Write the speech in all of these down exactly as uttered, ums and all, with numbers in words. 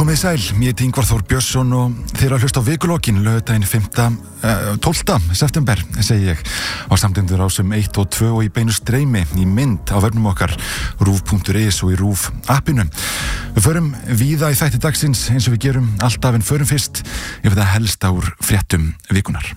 Komið sæl, ég heiti Ingvar Þór Björnsson og þeir eru að hlusta á Vikulokin laugardaginn fimmta, uh, tólfta september, segi ég, á samtendur ásum eitt og tvö og í beinu streymi í mynd á vefnum okkar rúv punktur is og í RÚV appinu. Við förum víða í þætti dagsins eins og við gerum alltaf, en förum fyrst yfir það helsta úr fréttum vikunar.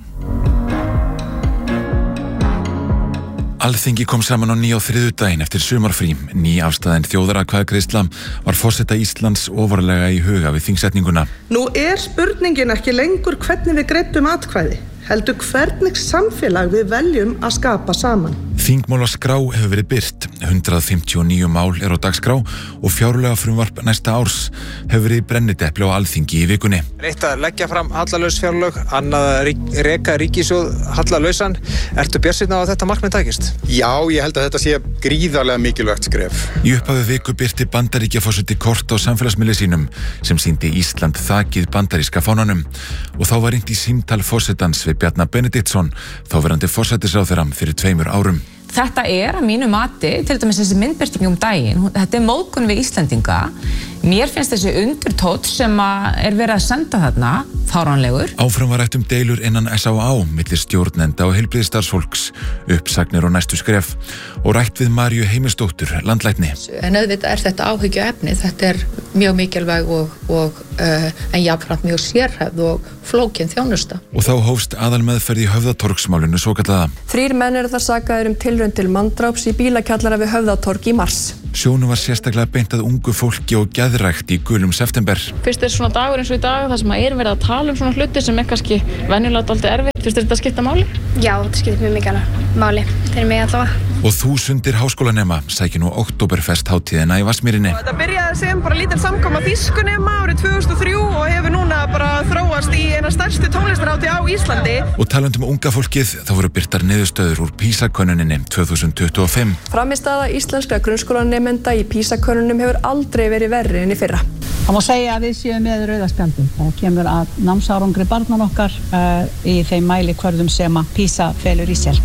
Alþingi kom saman á ný á þriðjudaginn eftir sumarfrí. Ný afstaðin þjóðaratkvæðagreiðsla var forseta Íslands ofarlega í huga við þingsetninguna. Nú er spurningin ekki lengur hvernig við greiddum atkvæði, heldur hvernig samfélag við veljum að skapa saman. Þingmálaskrá hefur verið birt. hundrað fimmtíu og níu mál er á dagskrá og fjárlagafrumvarp næsta árs hefur verið í brennidepli á Alþingi í vikunni. Eitt að leggja fram hallalaus fjárlög, annað að reka ríkissjóð hallalausan. Ertu bjartsýnn á að þetta markmið takist? Já, ég held að þetta sé gríðarlega mikilvægt skref. Í upphafi viku birti Bandaríkjaforseti kort á samfélagsmiðli sínum sem sýndi Ísland þakið bandaríska fánanum og þá var reynt í símtal forsetans við Bjarna Benediktsson, þáverandi forsætisráðherra fyrir tveimur árum. Þetta er að mínu mati, til dæmis þessi myndbirting um daginn, þetta er móðgun við Íslendinga. Mér finnst þessi undirtótt sem er verið að senda þarna fáránlegur. Áfram var rætt um deilur innan S á á, milli stjórnenda og heilbrigðisstarfsfólks, uppsagnir og næstu skref og rætt við Maríu Heimisdóttur, landlækni. En auðvitað er þetta áhyggjuefni, þetta er mjög mikilvæg og, og uh, en jafnframt mjög sérhæfð og flókin þjónusta. Og þá hófst aðalmeðferð í Höfðatorgsmálinu svokallaða. Þrír menn eru þar sakaðir um tilraun til manndráps í bílakjallara við Höfðatorg í mars. Sjónu var sérstaklega beint að ungu fólki og geðrækt í gulum september. Fyrst er svona dagur eins og í dag þar sem að er verið að tala um svona hluti sem er kannski venjulega dálítið erfitt. Fyrst er þetta að skipta máli? Já, þetta skiptir mjög mikið máli. Fyrir mig allavega. Og þúsundir háskólanema sækja nú Októberfest hátíðina í Vatnsmýrinni. Þetta byrjaði sem bara lítil samkoma þýskunema árið tvö þúsund og þrjú og hefur núna bara þróast í eina stærstu tónlistarhátíð á Íslandi. Og talandi um unga fólkið, þá voru birtar niðurstöður úr PISA-könnuninni tvö þúsund tuttugu og fimm. Frammistaða íslenskra grunnskólanemenda í PISA-könnunum hefur aldrei verið verri en í fyrra. Það má segja að við séum með rauða spjaldið. Það kemur að námsárangri barnan okkar uh, í þeim mælikvörðum sem að PISA felur í sér.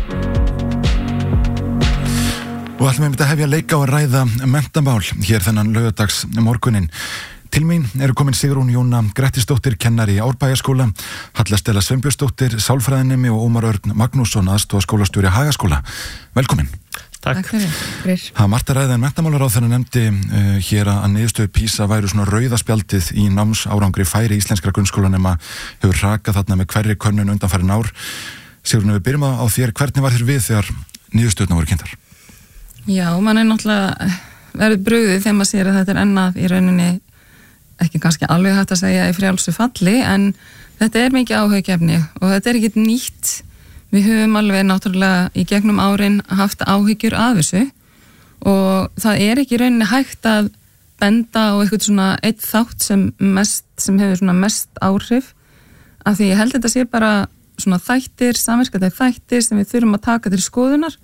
Og ætlum við að hefja leika og ræða menntamál hér þennan laugardags morgunin. Til mín eru komin Sigrún Jóna Grettisdóttir, kennari í Árbæjarskóla, Halla Stella Sveinbjörnsdóttir, sálfræðinemi og Ómar Örn Magnússon, aðstoðarskólastjóri Hagaskóla. Velkomin. Takk. Takk Það margt að ræða en menntamálaráðherra nefndi uh, hér að niðurstöðu PISA væru svona rauðaspjaldið í námsárangri færi íslenskra grunnskólanema hefur hrakað þarna með hverri könnun undanfarin ár. Sigrún, við byrjum á þér, hvernig var þér við þegar niðurstöðuna voru kynntar? Já, mann er náttúrulega verið brugðið þegar maður sér að þetta er ennað í rauninni, ekki kannski alveg hægt að segja í frjálsu falli, en þetta er mikið áhugjefni og þetta er ekkit nýtt. Við höfum alveg náttúrulega í gegnum árin haft áhyggjur af þessu og það er ekki í rauninni hægt að benda á eitthvað svona eitt þátt sem mest, sem hefur svona mest áhrif, af því ég held þetta sé bara svona þættir, samverkandi þættir sem við þurfum að taka til skoðunar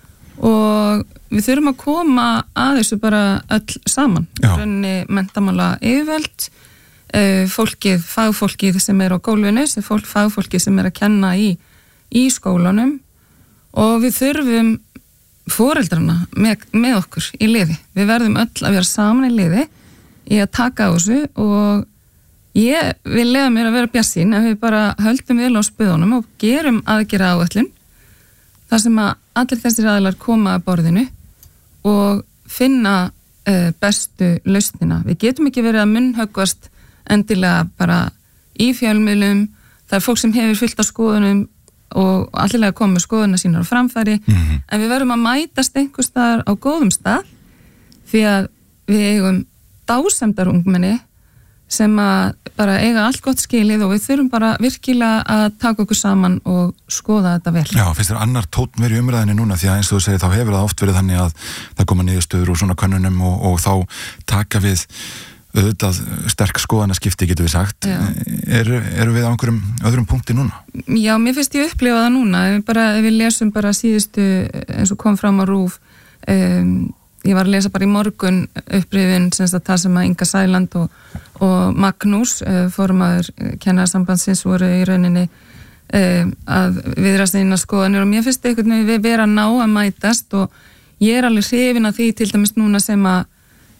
og við þurfum að koma að þessu bara öll saman. Í rauninni menntamála yfirvöld, fólkið, fagfólkið sem er á gólfinu, sem fólk, fagfólkið sem er að kenna í í skólanum og við þurfum foreldrana með, með okkur í liði. Við verðum öll að vera saman í liði í að taka á þessu og ég vil leyfa mér að vera bjartsýn ef við bara höldum vel á spöðunum og gerum aðgerða áætlun þar sem að allir þessir aðilar koma að borðinu og finna uh, bestu lausnina. Við getum ekki verið að munnhöggvast endilega bara í fjölmiðlum. Það er fólk sem hefur fyllt á skoðunum og allir að koma með skoðuna sínar á framfæri, mm-hmm. en við verðum að mætast einhvers staðar á góðum stað því að við eigum dásemdar ungmenni sem að bara eiga allt gott skilið og við þurfum bara virkilega að taka okkur saman og skoða þetta vel. Já, finnst þér annar tónn verið í umræðinni núna því að eins og þú segir þá hefur það oft verið þannig að það koma niðurstöður úr svona könnunum og, og þá taka við auðvitað sterk skoðanaskipti getur við sagt. Eru er við á einhverjum öðrum punkti núna? Já, mér finnst ég upplifa það núna. Ef, bara, ef við lesum bara síðustu eins og kom fram á RÚV, um, ég var að lesa bara í morgun upprifin sem að það sem að Inga Sæland og, og Magnús, uh, formaður kennarasambandsins voru í rauninni uh, að viðra sína skoðanir og mér finnst einhvern veginn við vera að ná að mætast og ég er alveg hrifin af því til dæmis núna sem að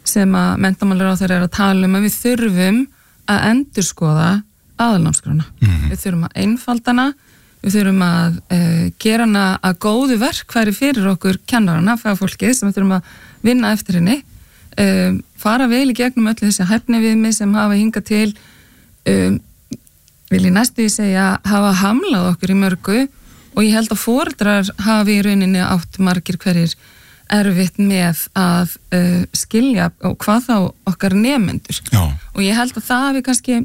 sem að menntamálaráðherra er að tala um að við þurfum að endurskoða aðalnámskrána. Mm. Við þurfum að einfaldana, við þurfum að uh, gera hana að góðu verkfæri fyrir okkur kennarana, fagfólkið sem við þurfum að vinna eftir henni, um, fara vel í gegnum öllu þessi hæfniviðmið sem hafa hingað til, um, vil ég næstu í segja, hafa hamlað okkur í mörgu og ég held að foreldrar hafi í rauninni átt margir hverjir erfitt með að uh, skilja og hvað þá okkar nemendur. Já. Og ég held að það hafi kannski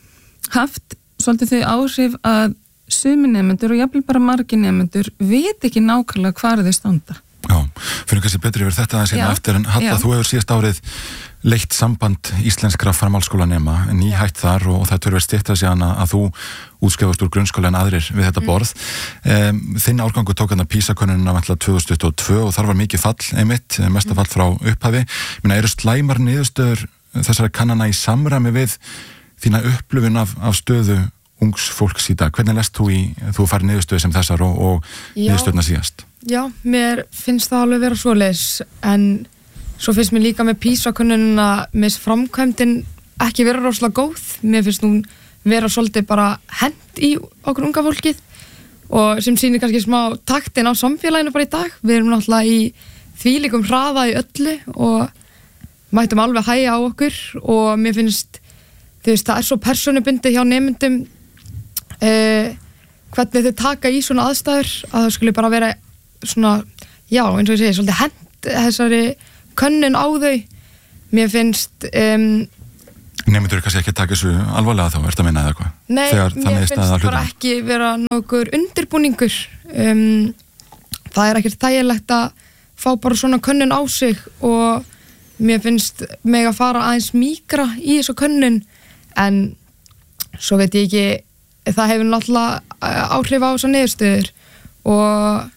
haft svolítið þau áhrif að sumi nemendur og jafnvel bara margir nemendur veit ekki nákvæmlega hvar þau standa. Já, fyrir kannski betri yfir þetta að sína eftir en Halla, þú hefur síðast árið leitt samband íslenskra framhaldsskólanema, nýhætt þar og það törfur stytta síðan að þú útskefast úr grunnskóla en aðrir við þetta borð. Um, þinn árgangu tók hann að PISA-könnunina vantlega tvö þúsund tuttugu og tvö og þar var mikið fall einmitt, mesta fall frá upphafi. Minna, eru slæmar niðurstöður þessara kannana í samræmi við þína upplifun af, af stöðu ungs fólks í dag? Hvernig lest þú í, þú farið niðurstöðu sem þessar og, og niðurstöðuna síðast? Já, mér finnst það alveg vera svoleiðis, en svo finnst mér líka með PISA-könnunina með framkvæmdin ekki vera rosalega góð. Mér finnst hún vera svolítið bara hent í okkur unga fólkið og sem sýnir kannski smá taktin á samfélaginu bara í dag. Við erum náttúrulega í þvílíkum hraða í öllu og mættum alveg hægja á okkur og mér finnst, þú veist, það er svo persónubundið hjá nemendum eh, hvernig þau taka í svona aðstæður að það skulle bara vera svona, já, eins og ég segi, svolítið hent þessari könnun á þau. Mér finnst um, Nemendur kannski ekki að taka þessu alvarlega þá, ertu að minna eða hvað? Nei, Þegar mér finnst bara ekki vera nokkur undirbúningur. um, það er ekkert þægilegt að fá bara svona könnun á sig og mér finnst mig að fara aðeins mýkra í þessu könnun, en svo veit ég ekki, það hefur náttúrulega áhrif á þessar niðurstöður og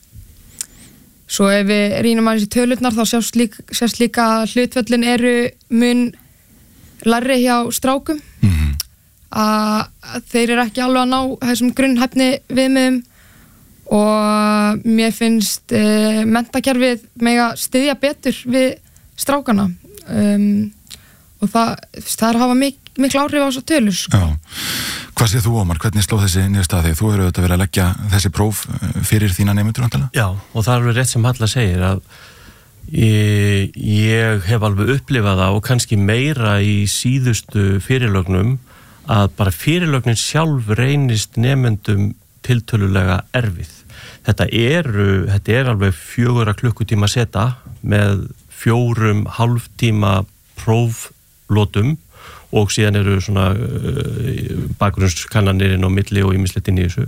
svo ef við rýnum aðeins í tölurnar þá sjást líka, sjást líka að hlutföllin eru mun lægri hjá strákum. Mm-hmm. að þeir eru ekki alveg að ná þessum grunnhæfni viðmiðum og mér finnst e, menntakerfið mega styðja betur við strákana um, og það, það er að hafa mik miklu áhrif á þessar tölur. Sko. Já. Hvað séð þú, Ómar? Hvernig sló þessi niðurstaða þig? Þú hefur auðvitað verið að leggja þessi próf fyrir þína nemendur vantilega? Já, og það er alveg rétt sem Halla segir að ég, ég hef alveg upplifað það og kannski meira í síðustu fyrirlögnum að bara fyrirlögnin sjálf reynist nemendum tiltölulega erfið. Þetta eru, þetta er alveg fjögurra klukkutíma seta með fjórum hálftíma próflotum og síðan eru svona uh, bakgrunnskannanir inn á milli og ýmislegt inn í þessu.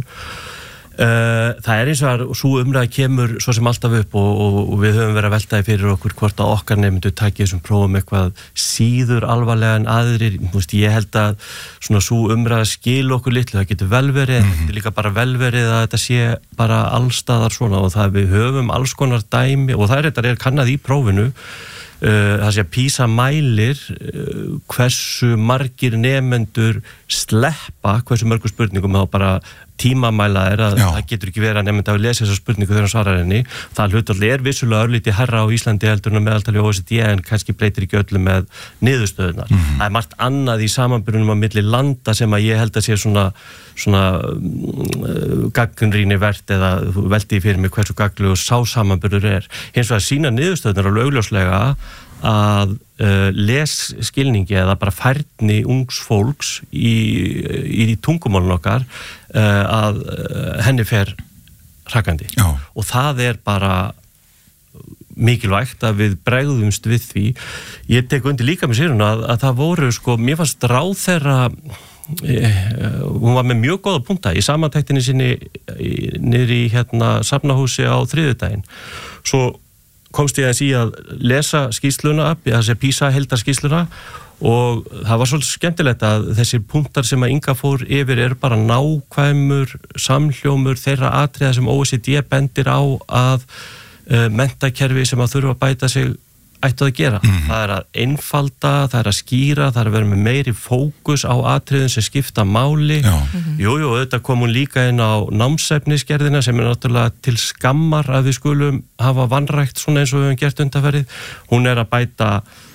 Uh, það er eins og að svo umræða kemur svo sem alltaf upp og, og, og við höfum verið að veltaði fyrir okkur hvort að okkar nefndu taki þessum prófum eitthvað síður alvarlega en aðrir. Veist, ég held að svona svo umræða skil okkur litlu, það getur velverið, mm-hmm. þetta er líka bara velverið að þetta sé bara allstaðar svona og það við höfum alls konar dæmi og það er þetta er kannað í prófinu. Uh, það sé að PISA mælir uh, hversu margir nemendur sleppa hversu mörgum spurningum þá bara tímamæla er að Já. Það getur ekki verið að nemenda að lesa þessa spurningu þegar hann svarar henni. Það hlutfall er vissulega örlítið herra á Íslandi heldur en meðaltali á O E C D en kannski breytir ekki öllu með niðurstöðunar. Mm-hmm. Það er margt annað í samanburðunum á milli landa sem að ég held að sé svona, svona uh, gagnrýni vert eða velti fyrir mig hversu gagnlegur sá samanburður er. Hins vegar sína niðurstöðunar alveg augljóslega að uh, lesskilningi eða bara færni ungs fólks í, í, í tungumálun okkar uh, að uh, henni fer hrakandi. Já. Og það er bara mikilvægt að við bregðumst við því. Ég tek undir líka með séruna að, að það voru sko, mér fannst ráðherra eh, hún var með mjög góða punkta í samantektinni sinni niður í hérna safnahúsi á þriðjudaginn. Svo komst ég aðeins í að lesa skýrsluna, þessi PISA heildarskýrsluna og það var svolítið skemmtilegt að þessir punktar sem að Inga fór yfir eru bara nákvæmur samhljómur þeirra atriða sem O E C D bendir á að uh, menntakerfi sem að þurfa að bæta sig ættu að gera. Mm. Það er að einfalda, það er að skýra, það er að vera með meiri fókus á atriðum sem skipta máli. Mm-hmm. Jú, jú, þetta kom hún líka inn á námsefnisgerðina sem er náttúrulega til skammar að við skulum hafa vanrækt svona eins og við höfum gert undanfarið. Hún er að bæta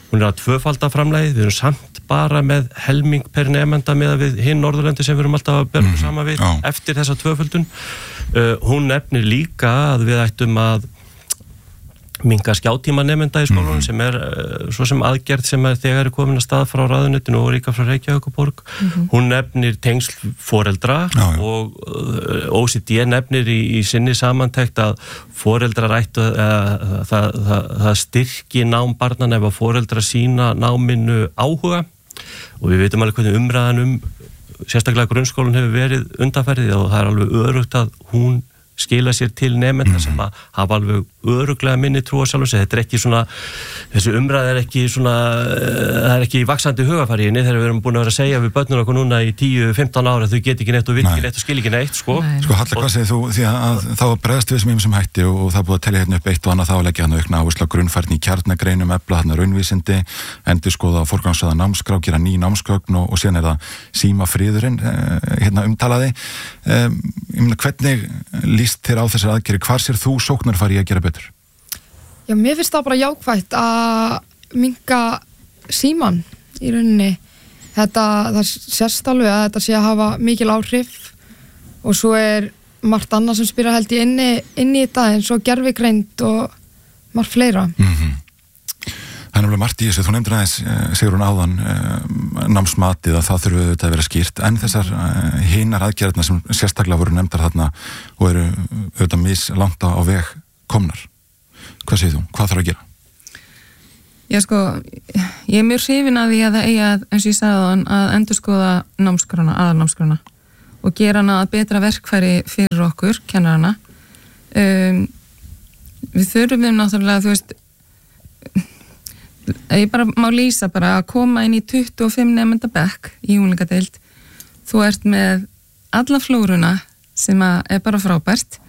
hún er að tvöfalda framlagið, við erum samt bara með helming per nemenda með að við hinn Norðurlandi sem við erum alltaf að berja mm, saman við já. Eftir þessa tvöföldun. Uh, hún nefnir líka að við ættum að minka skjátíma nemenda í skólanum mm. sem er uh, svo sem aðgerð sem er þegar er komin að stað frá ráðuneytinu og líka frá Reykjavíkurborg. Mm-hmm. Hún nefnir tengsl foreldra já, já. Og uh, O E C D nefnir í, í sinni samantekt að foreldrar ættu uh, það, það, það styrki nám barnana ef að foreldra sína náminu áhuga og við veitum alveg hvernig umræðan um sérstaklega grunnskólan hefur verið undanferðið og það er alveg örugt að hún skila sér til nemenda mm-hmm. sem að hafa alveg öruglega minni trú á sjálfum sig. Þetta er ekki svona, þessi umræð er ekki svona, það er ekki í vaxandi hugafæriðinni þegar við erum búin að vera að segja við börnum okkur núna í tíu til fimmtán ára þau get ekki neitt og vil ekki neitt og skil ekki neitt, sko. Nei. Sko Halla, hvað segir þú? Því að þá bregðast við sem ýmsum hætti og, og það búið að telja hérna upp eitt og annað þá að leggja hann aukna áherslu á grunnfærni í kjarnagreinum, efla hann raunvísindi, endurskoða forgangsraða námskrá, gera ný námsgögn og, og síðan er það símafriðurinn hérna umtalaði. Um, hvernig líst þér á þessar aðgerðir, hvar sér þú sóknarfæri í að gera betur? Já, mér finnst það bara jákvætt að minnka síman í rauninni. Þetta, það sést alveg að þetta sé að hafa mikil áhrif og svo er margt annað sem spyrir held í inni, inni í þetta eins og gervigreind og margt fleira. Mm-hmm. Það er nefnilega margt í þessu, þú nefndir aðeins, Sigrún áðan, námsmatið að það þurfi auðvitað að vera skýrt, en þessar hinar aðgerðirnar sem sérstaklega voru nefndar þarna og eru auðvitað mislangt á veg komnar. Hvað segir þú? Hvað þarf að gera? Já sko, ég er mjög hrifin að því að það eigi að, eins og ég sagði þann, að endurskoða námskrana, aðalnámskrana og gera hana að betra verkfæri fyrir okkur, kennarana. Um, við þurfum náttúrulega, þú veist, ég bara má lýsa bara að koma inn í tuttugu og fimm nemenda bekk í unglingadeild. Þú ert með alla flóruna sem er bara frábært.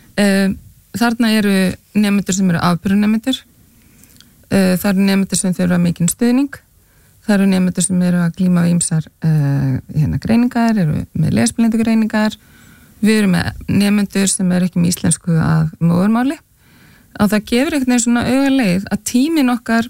Þarna eru nemendur sem eru afbyrjunemendur. Það eru nemendur sem þurfa mikinn stuðning. Það eru nemendur sem eru að glíma við ýmsar hérna, greiningar, eru með lesblindu greiningar. Við erum með nemendur sem eru ekki með íslensku að móðurmáli. Og það gefur einhvern veginn svona augaleið að tíminn okkar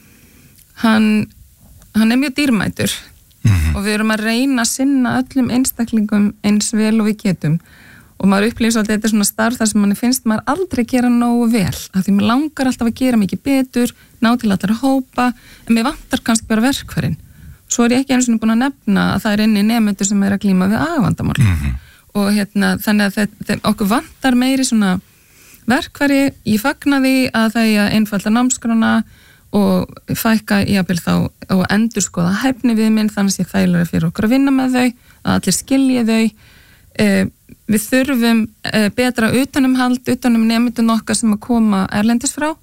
Hann, hann er mjög dýrmætur mm-hmm. og við erum að reyna að sinna öllum einstaklingum eins vel og við getum og maður upplýðir svolítið þetta er svona starf þar sem manni finnst maður aldrei gera nógu vel af því maður langar alltaf að gera mikið betur, ná til alltaf að hópa en mér vantar kannski bara verkfærin. Svo er ég ekki eins og búin að nefna að það er inni nemendur sem er að glíma við agavandamál mm-hmm. og hérna þannig að þetta, okkur vantar meiri svona verkfæri, ég fagna því að það er að einfalda námskrana og fækka jafnvel þá og endurskoða hæfni viðmið þannig að sé þægilega fyrir okkur að vinna með þau að allir skilji þau eh, við þurfum eh, betra utanumhald, utanum nemendun okkar sem að koma erlendis frá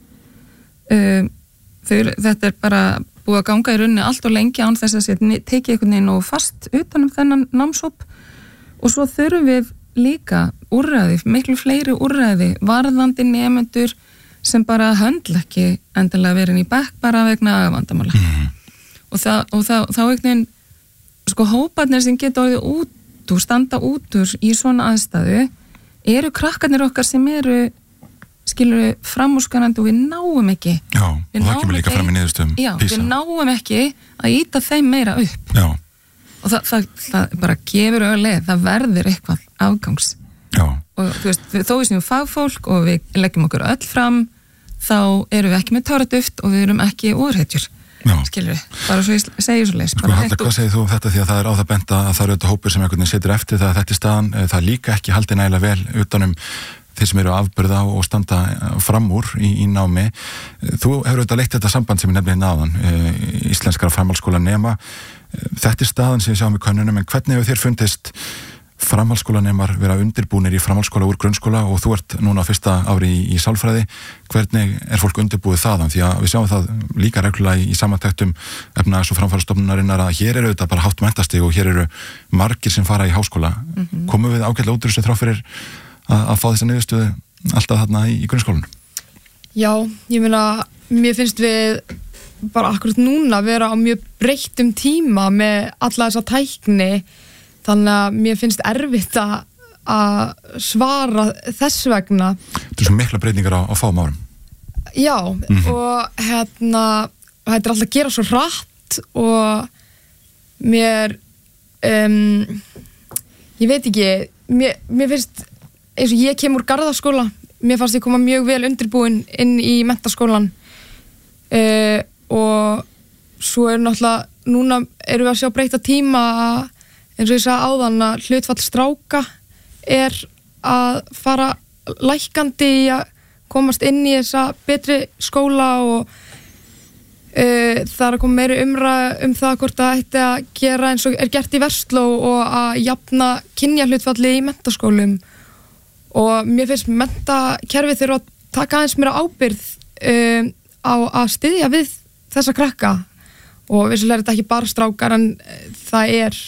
eh, þau, þetta er bara búið að ganga í rauninni allt og lengi án þess að sé tekið einhvern veginn og fast utanum þennan námshóp og svo þurfum við líka úrræði, miklu fleiri úrræði varðandi nemendur sem bara höndla ekki endilega verið í bekk bara vegna vandamála. Mm. Og, það, og það, þá einhvern sko hóparnir sem geta orðið út úr, standa út úr í svona aðstæðu eru krakkarnir okkar sem eru skilur framúrskarandi og við náum ekki. Já, við og það kemur líka fram í niðurstöðum Já, Písa. Við náum ekki að íta þeim meira upp. Já. Og það, það, það bara gefur auðvitað, það verður eitthvað afgangs. Já. Og þú veist, þó við séum fagfólk og við leggjum okkur öll fram þá erum við ekki með táraduft og við erum ekki úrhetjur, skilur við, bara svo ég segir svo leys. Sko Halla, hvað segir þú um þetta því að það er á það bent að það eru auðvitað hópur sem einhvern veginn setur eftir það að þetta er staðan, það er líka ekki haldið nægilega vel utanum þeir sem eru afburða og standa fram úr í, í námi. Þú hefur auðvitað leitt þetta samband sem ég nefnir náðan, íslenskara framhaldsskóla nema. Þetta er staðan sem við sjáum í könnunum, en hvernig hefur þér fundist framhaldsskólanemar vera undirbúnir í framhaldsskóla úr grunnskóla og þú ert núna á fyrsta ári í, í sálfræði, hvernig er fólk undirbúið þaðan? Því að við sjáum það líka reglulega í, í samantæktum efnahags- og framfarastofnunarinnar að hér eru auðvitað bara hátt menntasti og hér eru margir sem fara í háskóla. Mm-hmm. Komum við ágætlega út úr þessu þrátt fyrir að, að fá þessa niðurstöðu alltaf þarna í, í grunnskólanum? Já, ég meina, mér finnst við bara akkurat núna vera á mjög breyttum tíma með alla þessa tækni. Þannig að mér finnst erfitt að svara þess vegna. Þetta er svo mikla breytingar á, á fáum árum. Já, mm-hmm. og hérna, þetta er alltaf að gera svo hratt og mér um, ég veit ekki mér, mér finnst eins og ég kem úr Garðaskóla mér fannst ég koma mjög vel undirbúin inn í menntaskólan uh, og svo er náttúrulega núna erum við að sjá breyta tíma eins og ég sagði áðan að hlutfall stráka er að fara lækkandi í að komast inn í þessa betri skóla og uh, það er að koma meiri umræða um það hvort það ætti að gera eins og er gert í Versló og að jafna kynjahlutfalli í menntaskólum og mér finnst menntakerfið þurfa að taka aðeins meira ábyrgð um, á að styðja við þessa krakka og vissulega er þetta ekki bara strákar en það er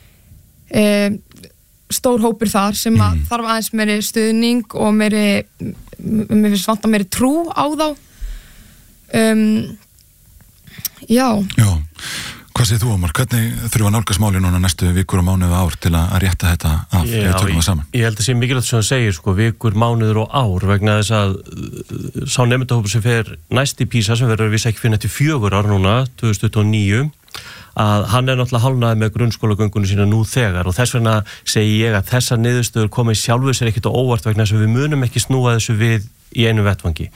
um, stór hópur þar sem að mm. þarf aðeins meiri stuðning og meiri mér finnst vanta meiri trú á þá um, já Já, hvað segir þú Ómar? Hvernig þurfa að nálgast máli núna næstu vikur og mánuði ár til að rétta þetta af Já, ef tökum það saman? Ég held að sé mikilvægt sem það segir sko, vikur, mánuður og ár vegna þess að sá nemendahópur sem fer næst í PISA sem verður viss ekki fyrir nætti fjögur ár núna tvö þúsund tuttugu og níu að hann er náttúrulega hálfnaði með grunnskólagöngunum sína nú þegar og þess vegna segi ég að þessar niðurstöður komið sjálfur sér ekkert á óvart vegna þess að við munum ekki snúa þessu við í einu vettvangi.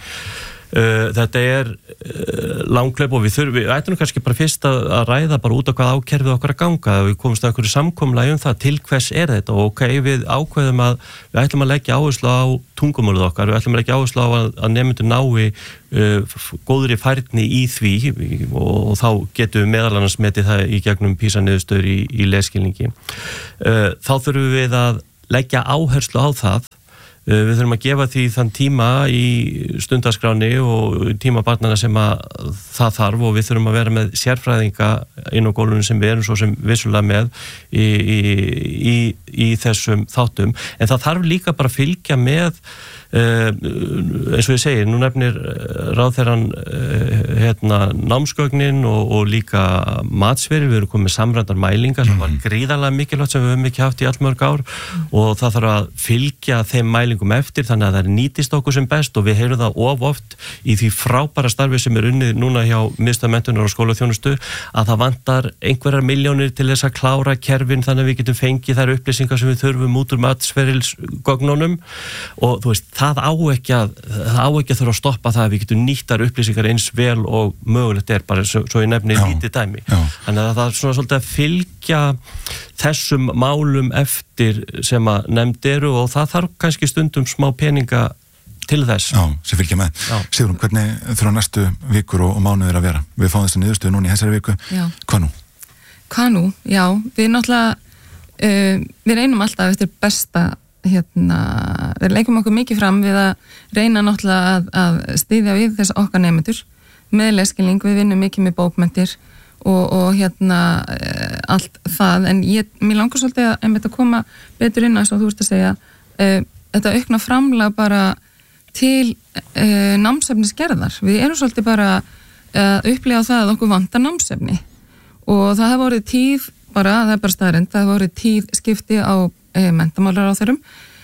Uh, þetta er uh, langkleip og við þurfum, við ætlum kannski bara fyrst að, að ræða bara út á hvað ákerfið okkar að ganga við komumst að einhverju samkomulagi um það til hvers er þetta og ok, við ákveðum að við ætlum að leggja áherslu á tungumálið okkar, við ætlum að leggja áherslu á að, að nemendur nái uh, góðri færni í því og, og þá getum við meðal annars metið það í gegnum PISA-niðurstöður í, í lesskilningi uh, þá þurfum við að leggja áherslu á það Við þurfum að gefa því þann tíma í stundaskráni og tíma barnana sem að það þarf og við þurfum að vera með sérfræðinga inn á gólunum sem við erum svo sem vissulega með í, í, í, í þessum þáttum. En það þarf líka bara að fylgja með, uh, eins og ég segi, nú nefnir ráðherrann uh, hérna, námsgögnin og, og líka matsveri, við erum komið samrændar mælingar sem var gríðarlega mikilvægt sem við höfum ekki haft í allmörg ár og það þarf að fylgja þeim mælingum eftir þannig að það nýtist okkur sem best og við heyrum það of oft í því frábæra starfi sem er unnið núna hjá miðstöð menntunar og skólaþjónustu að það vantar einhverjar milljónir til þess að klára kerfin þannig að við getum fengið þær upplýsingar sem við þurfum út úr matsferilsgögnunum og þú veist, það á ekki að það á ekki að þurfa að stoppa það að við getum nýtt þær upplýsingar eins vel og mögulegt er bara svo, svo ég nefni lítið dæmi já. Þannig að það er svona svolítið að fylgja þessum málum eftir sem að nefnd eru og það þarf kannski stundum smá peninga til þess. Já, sem fylgja með. Sigrún, hvernig þurfa næstu vikur og, og mánuðir að vera? Við fáum þessu niðurstöðu núna í þessari viku. Já. Hvað nú? Hvað nú? Já, við náttúrulega uh, við reynum alltaf eftir besta hérna, við leikum okkur mikið fram við að reyna náttúrulega að, að styðja við þess okkar nemendur með lesskilning, við vinnum mikið með bókmenntir og, og hérna uh, allt það, en ég, mér langar svolítið að einmitt að koma betur inn að, svo þú veist að segja uh, þetta aukna framlag bara til uh, námsefnisgerðar. Við erum svolítið bara að uh, upplifa það að okkur vantar námsefni og það hefur vorið tíð bara, það er bara staðrend, það hefur vorið tíð skipti á uh, menntamálaráðherrum.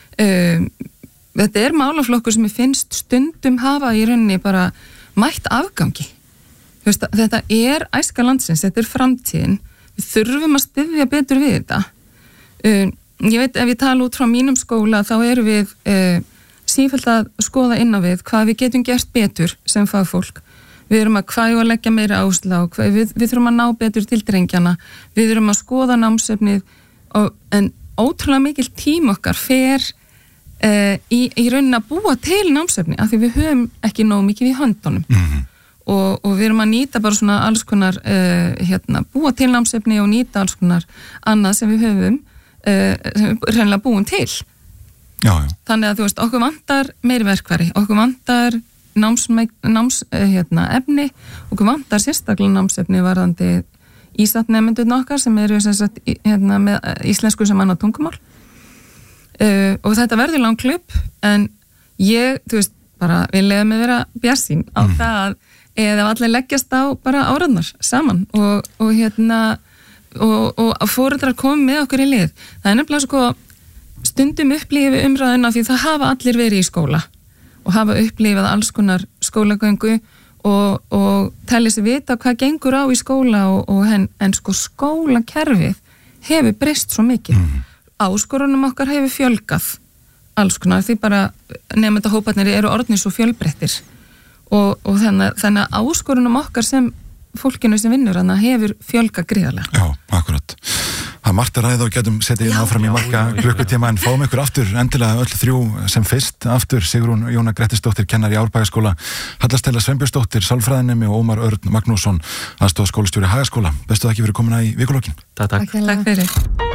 Uh, þetta er málaflokkur sem ég finnst stundum hafa í rauninni bara mætt afgangi. Veist, þetta er æska landsins, þetta er framtíðin. Við þurfum að styðja betur við þetta. Uh, ég veit, ef ég tala út frá mínum skóla, þá erum við uh, sífellt að skoða inn á við hvað við getum gert betur sem fagfólk. Við erum að hvað að leggja meira áherslu á, við, við þurfum að ná betur til drengjana, við erum að skoða námsefnið, og, en ótrúlega mikil tím okkar fer uh, í, í raunin að búa til námsefni, af því við höfum ekki nóg mikið í höndunum. Mm-hmm. Og, og við erum að nýta bara svona alls konar uh, hérna, búa til námsefni og nýta alls konar annað sem við höfum uh, sem við reynilega búum til já, já. Þannig að þú veist, okkur vantar meiri verkværi, okkur vantar náms, náms uh, hérna, efni, okkur vantar sérstaklega námsefni varðandi ísatnemyndun okkar sem eru sagt, hérna, með íslensku sem annað tungumál uh, og þetta verður langklub en ég, þú veist, bara vil leiða mig vera bjarsýn á mm. það eða allir leggjast á bara áraðnar saman og, og hérna og, og foreldrar komi með okkur í lið. Það er nefnilega sko stundum upplifið umræðuna því það hafa allir verið í skóla og hafa upplifað alls konar skólagöngu og, og telli sig vita hvað gengur á í skóla og, og en, en sko skólakerfið hefur breyst svo mikið. Mm. Áskorunum okkar hefur fjölgað alls konar, því bara nemendahóparnir eru orðnir svo fjölbreyttir og, og þannig, þannig að áskorunum okkar sem fólkinu sem vinnur hana hefur fjölgað gríðarlega. Já, akkurat. Það er margt að ræða og getum setið inn áfram í marga klukkutíma en fáum ykkur aftur endilega öll þrjú sem fyrst aftur Sigrún Jóna Grettisdóttir kennari í Árbæjarskóla, Halla Stella Sveinbjörnsdóttir sálfræðinemi og Ómar Örn Magnússon aðstoðarskólastjóri Hagaskóla. Bestu þakki fyrir komuna í vikulókin. Takk, takk. Takk fyrir.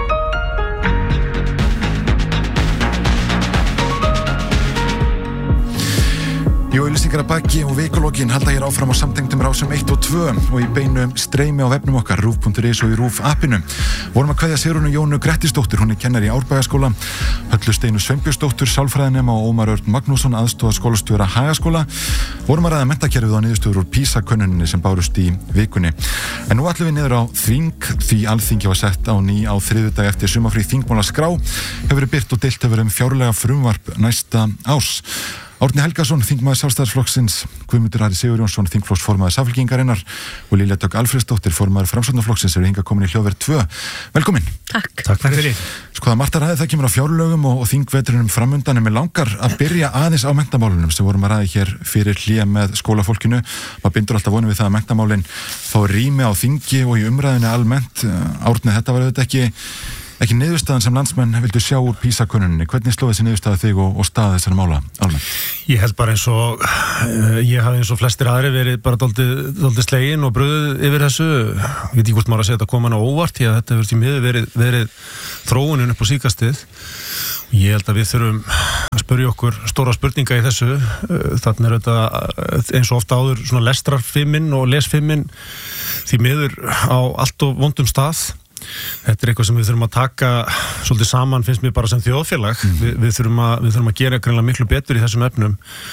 Jú, auglýsingar að baki og vikulókin halda hér áfram á samtengdum rásum eitt og tvö og í beinu streymi á vefnum okkar rúf punktur is og í Rúf appinu. Vorum að kveðja Sigrúnu Jónu Grettisdóttir, hún er kennari í Árbæjarskóla, Höllu Steinu Sveinbjörnsdóttir, sálfræðinema og Ómar Örn Magnússon, aðstoðarskólastjóra Hagaskóla. Vorum að ræða menntakerfið og niðurstöður úr PISA-könnuninni sem bárust í vikunni. En nú ætlum við niður á þing, því Alþingi var sett á ný á þriðjudag eftir sumarfrí þingmálaskrá, hefur verið birt og deilt hefur um fjárlega frumvarp næsta árs. Árni Helgason, þingmaður Sjálfstæðisflokksins, Guðmundur Ari Sigurjónsson, þingflokksformaður Samfylkingarinnar og Lilja Dögg Alfreðsdóttir, formaður Framsóknarflokksins, eru hingað komin í hljóðverð tvö. Velkomin. Takk. Takk fyrir. Sko það margt að ræða, það kemur á fjárlögum og, og þingveturunum framundan, en mig langar að byrja aðeins á menntamálunum sem vorum að ræða hér fyrir hlé með skólafólkinu. Maður bindur alltaf vonum við það að menntamálin fá rými á þingi og í umræðinu almennt. Árni, þetta var auðvitað ekki ekki niðurstaðan sem landsmenn vildu sjá úr PISA-könnuninni. Hvernig sló þessi niðurstaða þig og, og staða þessari mála almennt? Ég held bara eins og uh, ég hafi eins og flestir aðri verið bara dálítið, dálítið slegin og bröðið yfir þessu. Ég veit ekki hvort maður að segja þetta koma á óvart, því að þetta hefur til miður verið, verið þróunin upp á síkastið. Ég held að við þurfum að spyrja okkur stóra spurninga í þessu. Þannig er þetta eins og ofta áður svona lestrarfimmin og lesfimmin því miður á allt og vondum stað. Þetta er eitthvað sem við þurfum að taka svolítið saman, finnst mér bara sem þjóðfélag. Mm. Vi, við, þurfum að, við þurfum að gera greinlega miklu betur í þessum efnum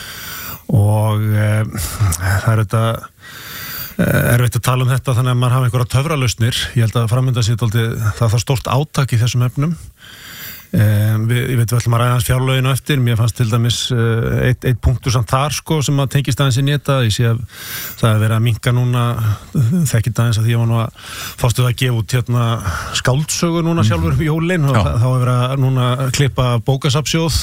og e, það er þetta erfitt að tala um þetta þannig að maður hafa einhverja töfralausnir. Ég held að framönda sér það þarf stórt átak í þessum efnum. Um, við, ég veit við ætlum að ræða hans fjárlöginu eftir. Mér fannst til dæmis uh, eitt, eitt punktur samt þar sko sem að tengist aðeins inn í þetta. Ég sé að það er verið að minnka núna þekkit aðeins að því ég var nú að fástu það að gefa út hérna skáldsögu núna sjálfur um jólin og það, þá er verið að núna klippa bókasafnsjóð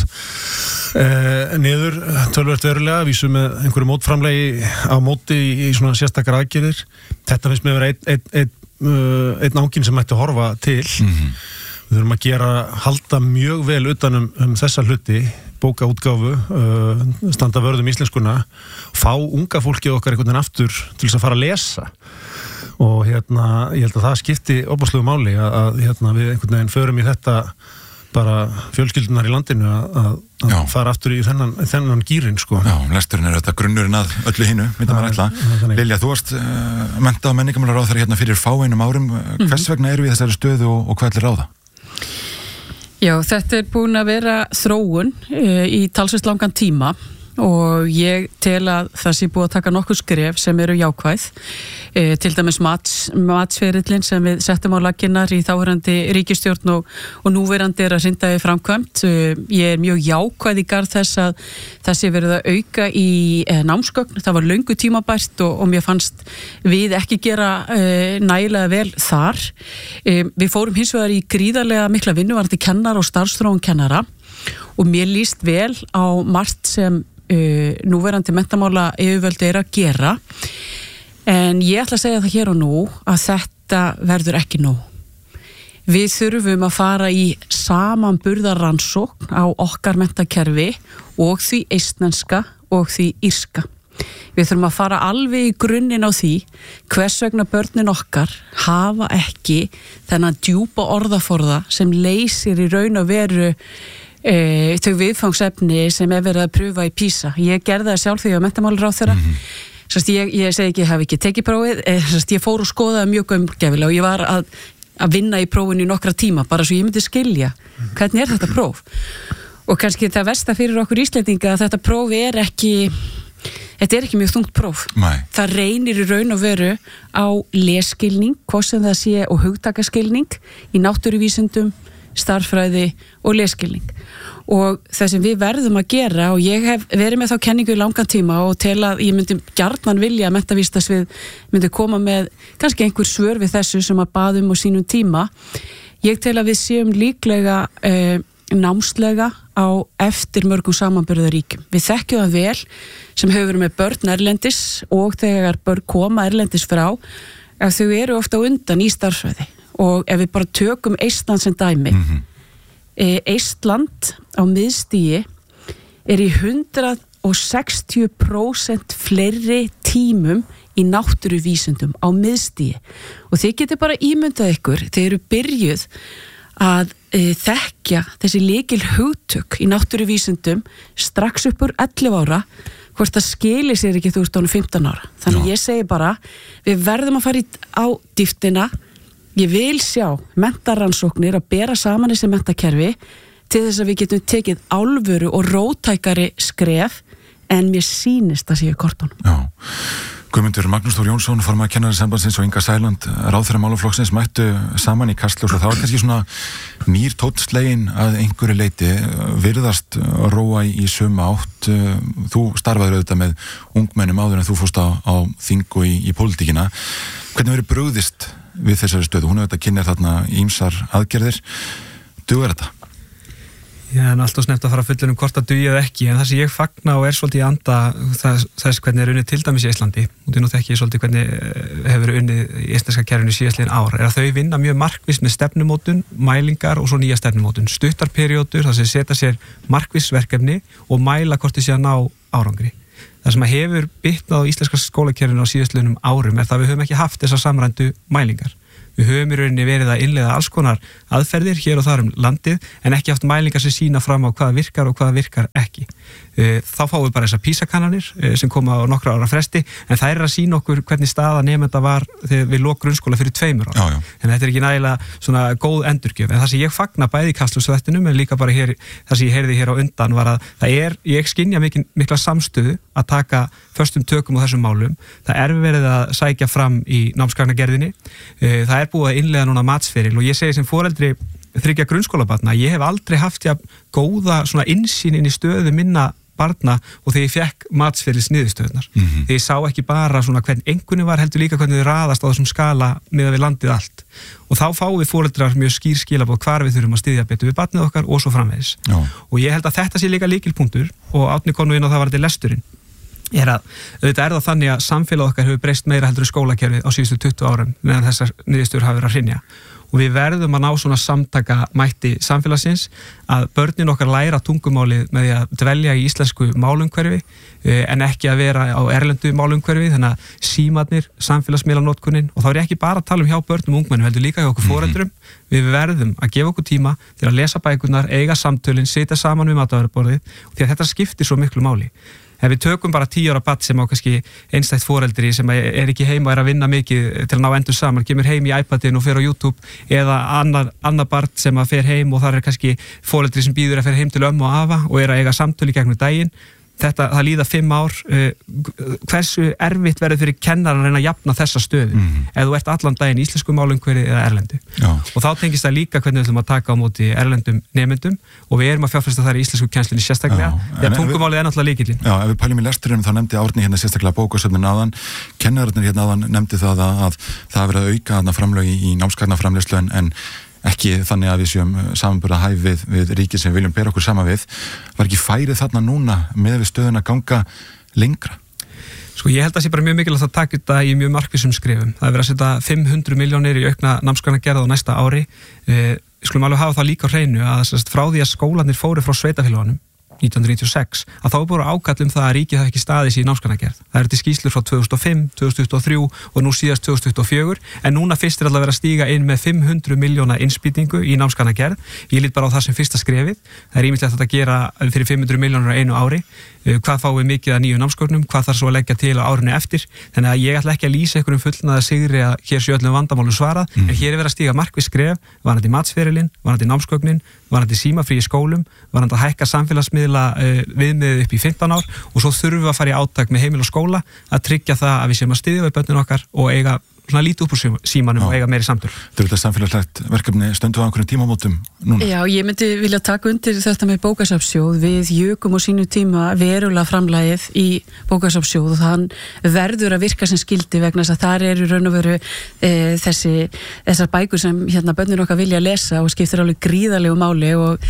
uh, niður tölvert verulega, vísu með einhverju mótframlegi á móti í, í svona sérstakar aðgerðir. Þetta finnst mér verið einn ein, ein, uh, ein ángin sem ætti að horfa til. Mm-hmm. Við þurfum að gera, halda mjög vel utan um, um þessa hluti, bókaútgáfu, uh, standa vörðum íslenskuna, fá unga fólkið okkar einhvern veginn aftur til þess að fara að lesa. Og hérna, ég held að það skipti óbúslegu máli að, að hérna, við einhvern veginn förum í þetta bara fjölskyldunar í landinu að, að fara aftur í þennan, þennan gýrin sko. Já, lesturinn er þetta grunnurinn að öllu hinu, myndum að ætla. Lilja, þú varst uh, mennta- og menningarmálaráðherra hérna fyrir fáeinum árum. Mm-hmm. Hvers vegna eru við í þessari stöðu og, og hvað ætlir ráða? Já, þetta er búin að vera þróun e, í talsvist langan tíma og ég tel að það sé búið að taka nokkuð skref sem eru jákvæð. E, til dæmis mats, matsferillin sem við settum á laginnar í þáverandi ríkisstjórn og, og núverandi er að hrinda í framkvæmt. E, ég er mjög jákvæð í garð þess að það sé verið að auka í e, námsgögn. Það var löngu tímabært og, og mér fannst við ekki gera e, nægilega vel þar. E, við fórum hins vegar í gríðarlega mikla vinnu varðandi kennar og starfsþróun kennara og mér líst vel á margt sem Uh, núverandi menntamála yfirvöldi er að gera en ég ætla að segja það hér og nú að þetta verður ekki nóg. Við þurfum að fara í samanburðarrannsókn á okkar menntakerfi og því eistneska og því írska. Við þurfum að fara alveg í grunninn á því hvers vegna börnin okkar hafa ekki þennan djúpa orðaforða sem leysir í raun og veru E, þau viðfangsefni sem er verið að pröfa í PISA. Ég gerði það sjálf þegar ég var menntamálaráðherra. Mm-hmm. Ég, ég segi ekki, ég hef ekki tekið prófið. E, ég fór og skoðaði mjög gaumgæfilega og ég var að, að vinna í prófinu í nokkra tíma bara svo ég myndi skilja hvernig er þetta próf. Og kannski það versta fyrir okkur Íslendinga að þetta próf er ekki, þetta er ekki mjög þungt próf. Nei. Það reynir í raun og veru á lesskilning, hvað sem það sé og hugtakaskilning í náttúruvísindum, starffræði og lesskilning. Og það sem við verðum að gera, og ég hef verið með þá kenningu í langan tíma og tel að ég myndi gjarnan vilja að menntavísindasvið myndi koma með kannski einhver svör við þessu sem að baðum á sínum tíma. Ég tel að við séum líklega eh, námslega á eftir mörgum samanburðaríkjum. Við þekkjum það vel sem hefur verið með börn erlendis og þegar börn koma erlendis frá að þau eru ofta undan í starffræði. Og ef við bara tökum Eistland sem dæmi, mm-hmm. Eistland á miðstigi er í hundrað og sextíu prósent fleiri tímum í náttúruvísindum á miðstigi og þið getur bara ímyndað ykkur þeir eru byrjuð að e, þekkja þessi lykil hugtök í náttúruvísindum strax upp úr ellefu ára hvort það skilir sér ekki þú ert ánum fimmtán ára þannig Já. Ég segi bara við verðum að fara í, á dýptina. Ég vil sjá menntarannsóknir að bera saman þessi menntakerfi til þess að við getum tekið alvöru og róttækari skref en mér sýnist að séu kortunum. Já. Guðmundur Magnús Þór Jónsson, formaður Kennarasambandsins og Inga Sæland, ráðherra málaflokksins mættu saman í Kastljós og það var kannski svona nýr tónnslegin að einhverju leiti virðast róa í sömu átt. Þú starfaður auðvitað með ungmennum áður en þú fórst á, á þing og í, í pólitíkina. Hvernig verið brugðist við þessari stöðu? Hún hefur þetta kynnið þarna ýmsar aðgerðir. Dugar þetta? Já, en alltaf snemt að fara að fullur um hvort að dugi eða ekki, en það sem ég fagna og er svolítið í anda þess, þess hvernig er unnið til dæmis í Íslandi, og þú nú þekki svolítið hvernig hefur unnið í íslenska kerfinu síðastliðin ár, er að þau vinna mjög markviss með stefnumótun, mælingar og svo nýja stefnumótun, stuttarperiódur, þar sem setja sér markviss verkefni og mæla hvort þið sé að ná árangri. Það sem að hefur bitnað á íslenska skólakerfinu á síðastliðnum árum er það að við höfum ekki haft þessar samrændu mælingar. Við höfum í rauninni verið að innleiða alls konar aðferðir hér og þar um landið en ekki haft mælingar sem sína fram á hvað virkar og hvað virkar ekki. Þá fáum við bara þessar PISA-kannanir sem koma á nokkra ára fresti en það er að sína okkur hvernig staða nemenda var þegar við lok grunnskóla fyrir tveimur ára. Já, já. En þetta er ekki nægilega svona góð endurgjöf. En það sem ég fagna bæði í Kastljósþættinum en líka bara hér, það sem ég heyrði hér á undan var að það er, ég skynja mikil, mikla samstöðu að taka föstum tökum á þessum málum. Það er verið að sækja fram í námsgagnagerðinni. Það er búið að innleiða núna matsferil og ég segi sem foreldri þriggja grunnskólabarna, ég hef aldrei haft ja, góða svona innsýn inn í stöðu minna barna og þegar ég fekk matsferils niðurstöðunar. Mm-hmm. Þegar ég sá ekki bara svona hvern einhvernig var heldur líka hvernig þau raðast á þessum skala miðað við landið allt. Og þá fáum við foreldrar mjög skýr skilaboð hvar við þurfum að styðja betur við barnið okkar og svo framvegis. Já. Og ég held að þetta sé líka lykilpunktur og Árni kom nú inn á það var þetta lesturinn. Er að auðvitað er það þannig að samfélag okkar hefur breyst meira heldur í skólakerfið á síðustu tuttugu árum meðan þessar niðurstöður hafa verið að hrynja. Og við verðum að ná svona samtaka mætti samfélagsins að börnin okkar læra tungumálið með því að dvelja í íslensku málumhverfi en ekki að vera á erlendu málumhverfi, þannig að símarnir, samfélagsmiðlanotkunin og þá er ég ekki bara að tala um hjá börnum og ungmennum, heldur líka hjá okkur foreldrum. Við verðum að gefa okkur tíma til að lesa bækurnar, eiga samtölin, sitja saman við matvælaborðið og því að þetta skiptir svo miklu máli. Ef við tökum bara tíu ára barn sem á kannski einstætt foreldri sem er ekki heima og er að vinna mikið til að ná endur saman, kemur heim í iPadin og fer á YouTube eða annar, annar barn sem að fer heim og þar er kannski foreldri sem býður að fer heim til ömmu og afa og er að eiga samtöl í gegnum daginn. Þetta, það líða fimm ár, uh, hversu erfitt verður fyrir kennaran að reyna að jafna þessa stöðu mm. ef þú ert allan daginn í íslensku málumhverfi eða erlendu. Já. Og þá tengist það líka hvernig við ætlum að taka á móti erlendum nemendum og við erum að fjárfesta þar í íslensku kennslinni sérstaklega, þegar tungumálið er náttúrulega lykillinn. Já, ef við pælum í lesturinn þá nefndi Árni hérna sérstaklega bókasöfnin áðan, kennararnir hérna áðan nefndi það að, að það hafi verið að auka þarna framlög í, í námsgagnaframleiðslu en, en ekki þannig að við séum samanburða hæf við, við ríkið sem við viljum bera okkur saman við. Var ekki færið þarna núna með við stöðuna ganga lengra? Sko ég held að það sé bara mjög mikilvægt að taka þetta í mjög markvissum skrifum. Það er verið að setja fimm hundruð milljónir í aukna námsgagnagerð á næsta ári. Við skulum alveg hafa það líka á hreinu að frá því að skólarnir fóru frá sveitarfélögunum nítján hundruð níutíu og sex, að þá er búið ákall um það að ríkið hafi ekki staðið sér í námsgagnagerð. Það eru til skýrslur frá tvö þúsund og fimm, tvö þúsund tuttugu og þrjú og nú síðast tvö þúsund tuttugu og fjögur, en núna fyrst er alltaf verið að stíga inn með fimm hundruð milljóna innspýtingu í námsgagnagerð. Ég lít bara á það sem fyrsta skrefið. Það er ýmislegt að gera fyrir fimm hundruð milljónir á einu ári. Hvað fáum við mikið að nýju námsgögnum, hvað þarf svo að leggja til á árinu eftir. Þannig að ég ætla ekki að lýsa einhverjum fullnaða sigri að hér sé öllum vandamálum svarað, mm. en hér er verið að stíga markviss skref, varðandi matsferilinn, varðandi námsgögnin, varðandi símafrí í skólum, varðandi að hækka samfélagsmiðla uh, viðmiðið upp í fimmtán ár og svo þurfum við að fara í átak með heimil og skóla að tryggja það að við séum að styðja við börnin okkar og eiga svona lítið upp úr símanum og eiga meiri samtöl. Þetta er þetta samfélagslegt verkefni stöndu á einhverjum tímamótum núna? Já, ég myndi vilja taka undir þetta með bókasafnssjóð. Við jökum á sínu tíma verulega framlagið í bókasafnssjóð og þann verður að virka sem skildi vegna þess að þar eru raun og veru e, þessi, þessar bækur sem hérna börnin okkar vilja lesa og skiptir alveg gríðarlegu máli og,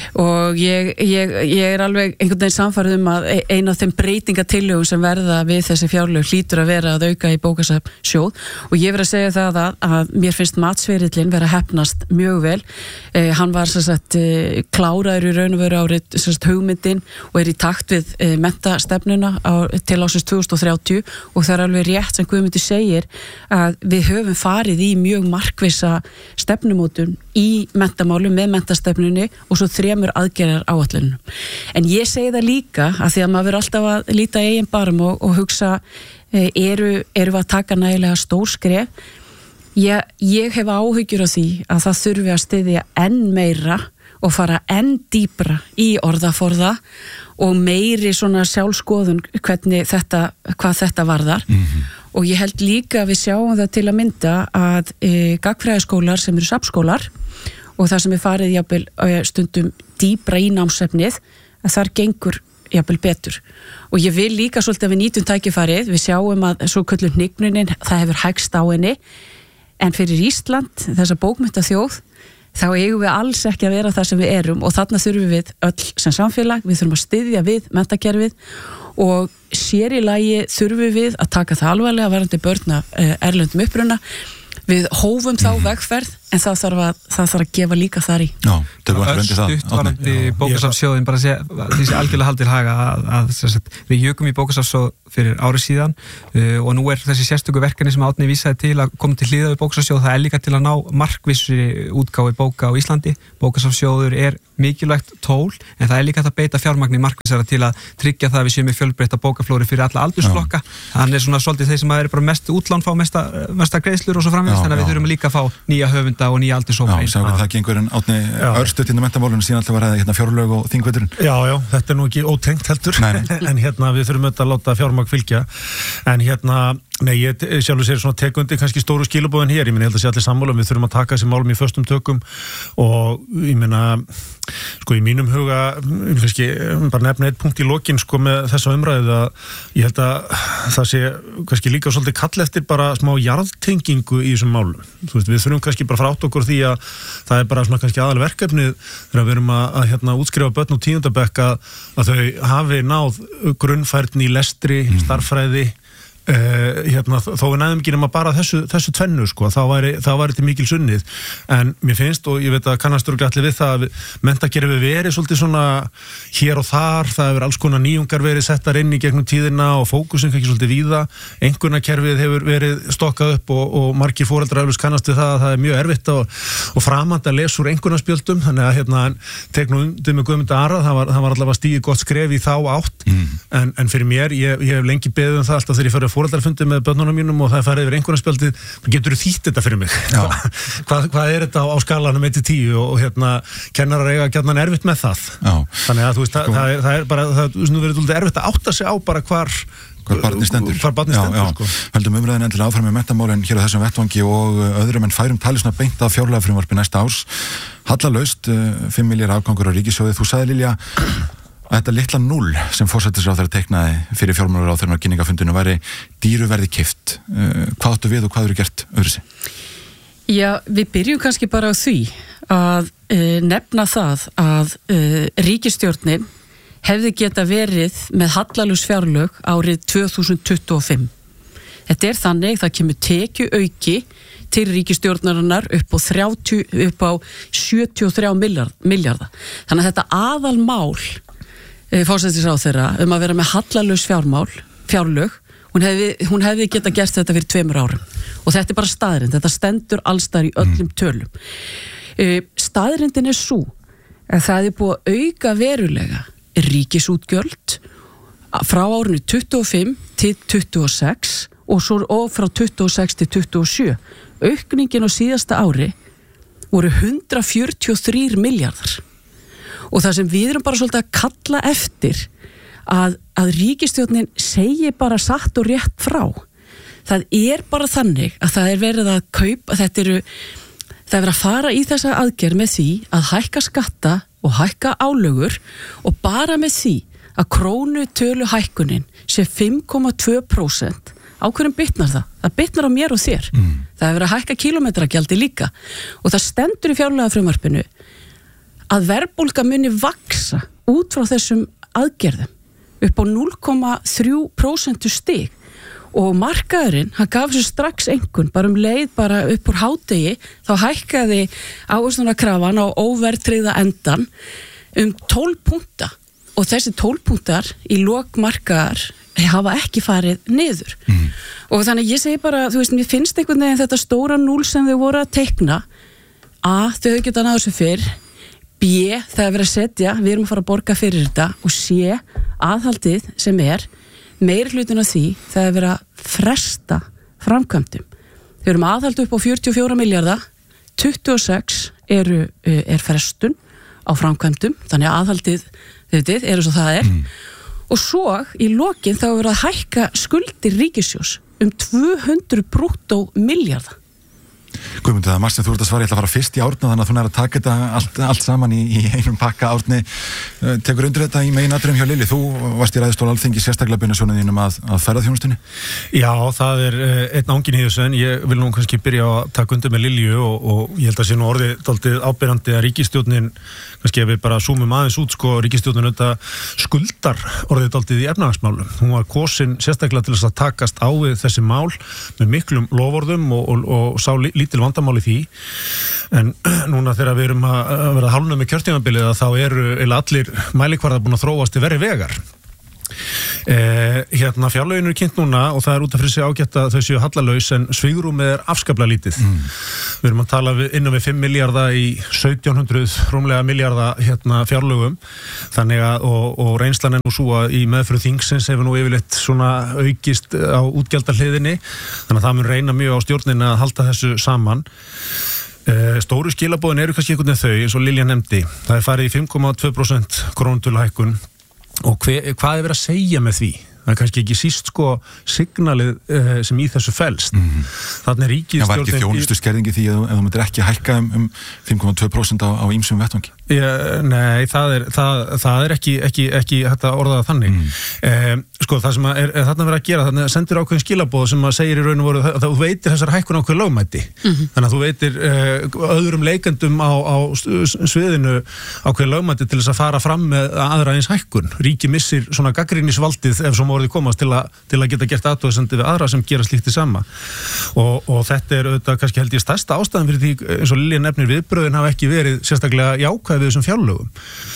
og ég, ég, ég er alveg einhvern veginn samfærð um að eina af þeim breytingatillögum sem verða við þessi fjárlög hlýtur að vera að auka í bókasafnssjóð og ég verð að segja það að, að mér finnst matsferillin vera heppnast mjög vel. Eh, hann var sem sagt eh, kláraður í raun og veru árið sem sagt hugmyndin og er í takt við eh, menntastefnuna á, til ásins tvö þúsund og þrjátíu og það er alveg rétt sem Guðmundur segir að við höfum farið í mjög markvissa stefnumótun í mentamálum með mentastefnunni og svo þremur aðgerðar áætlunum. En ég segi það líka að því að maður verður alltaf að líta eigin barm og, og hugsa eru, eru að taka nægilega stór skref. Ég, ég hef áhyggjur af því að það þurfi að styðja enn meira og fara enn dýpra í orðaforða og meiri svona sjálfskoðun hvernig þetta, hvað þetta varðar. Mm-hmm. Og ég held líka að við sjáum það til að mynda að e, gagnfræðaskólar sem eru safnskólar og það sem er farið jafnvel stundum dýpra í námsefnið að þar gengur jafnvel betur. Og ég vil líka svolítið að við nýtum tækifærið, við sjáum að svo kölluð hnignunin, það hefur hægst á henni, en fyrir Ísland, þessa bókmenntaþjóð, þá eigum við alls ekki að vera það sem við erum og þarna þurfum við öll sem samfélag, við þurfum að styðja við menntakerfið og sér í lagi þurfum við að taka það alvarlega varandi börn af erlendum uppruna. Við hófum þá vegferð en það þarf að, það þarf að gefa líka þar í. Já, það var að stutt varandi bókasafnssjóðin bara sé, því sé algjörlega haldið haga að, að, að við jökum í bókasafnssjóð fyrir árið síðan uh, og nú er þessi sérstöku verkefni sem Árni vísaði til að koma til hliða við bókasafnssjóð, það er líka til að ná markvissri útgáfu bóka á Íslandi. Bókasafnssjóður er mikilvægt tól en það er líka að beita fjármagni markvissara til að tryggja það að við séum með fjölbreytta bókaflóri fyrir alla aldursflokka. Þannig er svona svolítið þeir sem eru bara mest útlán fá mesta, mesta greiðslur og svo framvegis, þannig að við þurfum líka að fá nýja höfunda og nýja aldurshópa. Já, sjá hvað það gengur en Árni örstutt inn á menntamálunum síðan alltaf var að hérna fjárlög og þingveturinn. Já, já, þetta er nú ekki ótengt heldur, en hérna við þurfum auðvitað að láta fjármagn fylgja, en hérna nei, ég sjálfur sér svona tekundi kannski stóru skilabóðin hér, ég meina, ég held að sé allir sammála, við þurfum að taka þessi málum í föstum tökum og ég meina, sko, í mínum huga, kannski, bara nefna eitt punkt í lokin, sko, með þessa umræðu að ég held að það sé kannski líka svolítið kall eftir bara smá jarðtengingu í þessum málum. Þú veist, við þurfum kannski bara frátt okkur því að það er bara svona kannski aðal verkefnið þegar við erum að, að hérna útskrifa börn og tíundabekk að, að þau hafi náð grunnfærni í lestri, starffræði, Uh, hérna, þó við næðum ekki nema bara þessu, þessu tvennu sko, þá væri, þá væri til mikil sunnið en mér finnst og ég veit að kannastur og allir við það að menntakerfi verið svolítið svona hér og þar, það hefur alls konar nýjungar verið settar inn í gegnum tíðina og fókusin ekki svolítið víða, einhvernakerfið hefur verið stokkað upp og, og margir foreldrar eflust kannast við það að það er mjög erfitt og, og framand að lesa úr einhvernaspjöldum þannig að hérna, tek nú undir með Guðmund Ara, það var, það var allavega stígið gott skref í þá átt mm. en, en fyrir mér, ég, ég hef lengi beðið um það alltaf þegar ég fyrir foreldrarfundi með börnunum mínum og það farið yfir einhverjarspjaldið, getur þú þýtt þetta fyrir mig? hvað, hvað er þetta á, á skalanum eitt til tíu og, og hérna kennarar eiga gjarnan erfitt með það. Já. Þannig að þú veist, sko, það, það er bara, það er verið erfitt að átta sig á bara hvar hvar barnið stendur. Hvar barnið stendur, já, já. Sko. Höldum umræðin endilega áfram með menntamálin hér á þessum vettvangi og öðrum en færum tali svona beint af fjárlagafrumvarpi næsta árs. Hallalaust, fimm milljarða afgangur á ríkissjóði. Þú sagði, Lilja, að þetta litla núll sem forsætisráðherra teiknaði fyrir fjármálaráðherra á kynningafundinu væri dýru verði keypt. Hvað áttu við og hvað eru gert öðruvísi? Já, við byrjum kannski bara á því að uh, nefna það að uh, ríkisstjórnin hefði geta verið með hallalus fjárlög árið tvö þúsund tuttugu og fimm. Þetta er þannig, það kemur tekju auki til ríkisstjórnarinnar upp á, þrjátíu, upp á sjötíu og þrjá milljarða. Þannig að þetta aðalmál forsætisráðherra um að vera með hallalus fjármál, fjárlög, hún hefði, hún hefði geta gert þetta fyrir tveimur árum. Og þetta er bara staðrind, þetta stendur allstar í öllum tölum. Staðrindin er svo að það er búið að auka verulega ríkisútgjöld frá árinu tuttugu og fimm til tuttugu og sex og svo og frá tuttugu og sex til tuttugu og sjö. Aukningin á síðasta ári voru hundrað fjörutíu og þrír milljarðar. Og það sem við erum bara svolítið að kalla eftir að, að ríkisstjórnin segi bara satt og rétt frá. það er bara þannig að það er verið að kaupa, þetta eru það er verið að fara í þessa aðgerð með því að hækka skatta og hækka álögur og bara með því að krónu tölu hækkunin sé fimm komma tvö prósent. Á hverjum bitnar það? Það bitnar á mér og þér. Mm. Það er verið að hækka kílómetragjaldi líka og það stendur í fjárlagafrumvarpinu að verðbólga muni vaksa út frá þessum aðgerðum upp á núll komma þrjú prósent stig og markaðurinn, hann gaf sér strax einhvern, bara um leið, bara upp úr hádegi, þá hækkaði ávöxtunarkrafan á óverðtryggða endan um tólf punkta og þessi tólf punktar í lok markaðar hafa ekki farið niður. Mm. Og þannig ég segi bara, þú veist, mér finnst einhvern veginn þetta stóra núl sem þau voru að teikna A, þau geta náðu þessu fyrr, B, það er verið að setja, við erum að fara að borga fyrir þetta og C, aðhaldið sem er meiri hlutin af því, það er verið að fresta framkvæmdum. Þau erum aðhaldu upp á fjörutíu og fjóra milljarða, tuttugu og sex eru, er frestun á framkvæmdum, þannig að aðhaldið þetta er eins og það er. Mm. Og svo í lokin þá er verið að hækka skuldir ríkissjóðs um tvö hundruð brúttó milljarða. Guðmundur, það er margt sem þú ert að svara, ég ætla að fara fyrst í Árna þannig að þú nær að taka þetta allt, allt saman í, í einum pakka. Árni, tekur undir þetta í meginatriðum hjá Lilju, þú varst í ræðustól Alþingi sérstaklega beinasjónum þínum að, að ferðaþjónustunni? Já, það er einn ángin í þessu en ég vil nú kannski byrja að taka undir með Lilju og, og ég held að sé nú orðið dálítið áberandi að ríkisstjórnin, kannski ef við bara zoomum aðeins út, sko, ríkisstjórnin auðvitað skuldar orðið dálítið í efnahagsmálum. Hún var kosin sérstaklega til þess að takast á við þessi mál með miklum loforðum og, og, og sá lítil vandamáli því, en núna þegar við erum að vera hálfnað með kjörtímabilið þá eru allir mælikvarðar búin að þróast til verri vegar. Eh, hérna fjárlögin eru kynnt núna og það er út af fyrir sig ágætt að þau séu hallalaus en svigrúmið er afskaplega lítið. Mm. Við erum að tala við, innan við fimm milljarða í sautján hundruð rúmlega milljarða hérna fjárlögum, þannig að og, og reynslan er nú svo að í meðfyrir þingsins hefur nú yfirleitt svona aukist á útgjaldahliðinni, þannig að það mun reyna mjög á stjórnin að halda þessu saman. Uh, stóru skilabóðin eru kannski einhvern veginn þau, eins og Lilja nefndi, það er farið í fimm komma tvö prósent krónutöluhækkun og hver, hvað er verið að segja með því? Það er kannski ekki síst sko signalið uh, sem í þessu felst. Mm. Þannig er ríkisstjórnin... Það var ekki þjónustu skerðingi því að, að þú myndir ekki hækka um, um fimm komma tvö prósent á, á ýmsum vettvangi? Ja, nei, það er, það, það er ekki, ekki, ekki þetta orðað þannig. Mm. Um, sko, það sem er, er þarna verið að gera, þannig að sendir ákveðin skilabóð sem að segir í raun og voru að þú veitir þessar hækkun ákveð lögmæti. Mm-hmm. Þannig að þú veitir uh, öðrum leikendum á, á sviðinu ákveð lögmæti til þess að fara fram með aðra eins hækkun. Ríki missir svona gagnrýnisvaldið ef svo orðið komast til að, til að geta gert athugasemdir við aðra sem gera slíkt í sama og, og þetta er auðvitað kannski held ég stærsta ástæðan fyrir því eins og Lilja nefnir viðbröðin hafa ekki verið sérstaklega jákvæð við þessum fjárlögum.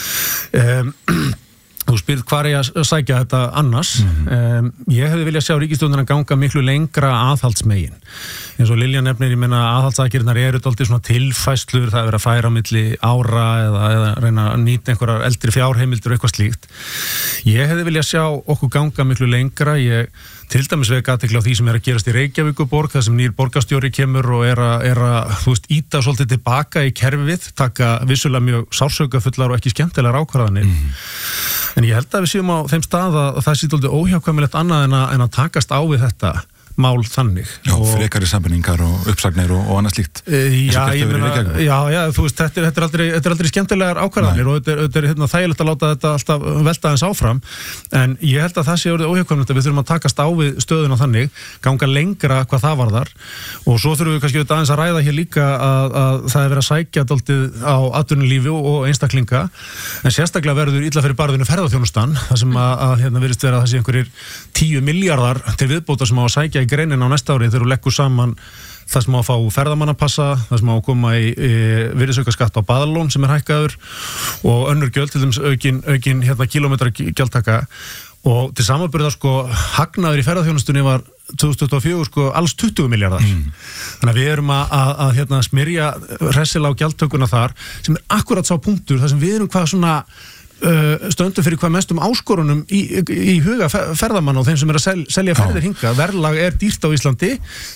um, Þú spyrir hvað er að sækja þetta annars. Mm-hmm. um, ég hefði viljað sjá ríkisstjórnina ganga miklu lengra aðhaldsmegin. Eins og Lilja nefnir, ég meina aðhaldsaðgerðirnar eru dálítið svona tilfæslur, það er verið að færa á milli ára eða, eða reyna að nýta einhverjar eldri fjárheimildur og eitthvað slíkt. Ég hefði viljað sjá okkur ganga miklu lengra. Ég til dæmis vek athygli á því sem er að gerast í Reykjavíkurborg, það sem nýr borgarstjóri kemur og er að, er að þú veist, íta svolítið tilbaka í kerfið, taka vissulega mjög sársökafullar og ekki skemmtilegar ákvarðanir. Mm. En ég held að við séum á þeim stað að það sé svolítið óhjákvæmilegt annað en að, en að takast á við þetta mál þannig. Já, frekari sammenningar og uppsagnir og, og annað slíkt. E, já, ég meina, já, já, þú veist, þetta er, þetta er aldrei, þetta er aldrei skemmtilegar ákvarðanir og þetta er, þetta er hérna, þægilegt að láta þetta alltaf velta aðeins áfram, en ég held að það sé orðið óhjákvæmilegt að við þurfum að takast á við stöðuna þannig, ganga lengra hvað það varðar og svo þurfum við kannski aðeins að ræða hér líka að, að það er verið að sækja dálítið á atvinnulífi og einstaklinga, en sérstaklega verður illa fyrir barðinu ferðaþjónustan, þar sem að, að hérna virðist vera þessi einhverjir tíu milljarðar til viðbótar sem á að sækja í greinin á næsta ári þegar þú leggur saman það sem á að fá ferðamannapassa, það sem á að koma í, í virðisaukaskatt á baðalón sem er hækkaður og önnur gjöld til þess aukin, aukin hérna, kílómetra gjaldtaka og til samanburðar sko hagnaður í ferðaþjónustunni var tvö þúsund tuttugu og fjögur sko alls tuttugu milljarðar. Mm. Þannig að við erum að, að, að hérna, smyrja hressilega á gjaldtökuna þar sem er akkurat sá punktur þar sem við erum hvað svona stöndum fyrir hvað mestum áskorunum í, í huga ferðamann og þeim sem er að sel, selja ferðir hingað. Verðlag er dýrt á Íslandi,